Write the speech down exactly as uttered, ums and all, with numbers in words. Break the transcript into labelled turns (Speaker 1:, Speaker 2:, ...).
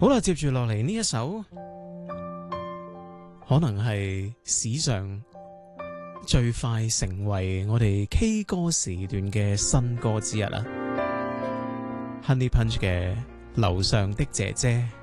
Speaker 1: 好啦，接住落嚟呢一首，可能係史上最快成為我哋 K 歌時段嘅新歌之一啦。Honey Punch 嘅樓上的姐姐。